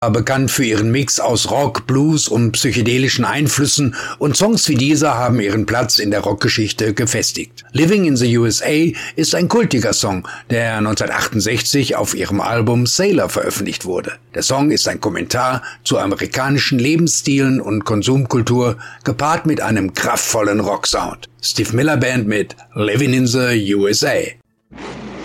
bekannt für ihren Mix aus Rock, Blues und psychedelischen Einflüssen, und Songs wie dieser haben ihren Platz in der Rockgeschichte gefestigt. Living in the USA ist ein kultiger Song, der 1968 auf ihrem Album Sailor veröffentlicht wurde. Der Song ist ein Kommentar zu amerikanischen Lebensstilen und Konsumkultur, gepaart mit einem kraftvollen Rocksound. Steve Miller Band mit Living in the USA.